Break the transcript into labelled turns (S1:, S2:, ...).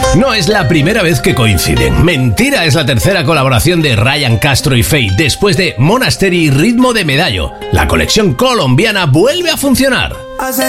S1: No es la primera vez que coinciden. Mentira, es la tercera colaboración de Ryan Castro y Feid después de Monastery y Ritmo de Medallo. La colección colombiana vuelve a funcionar.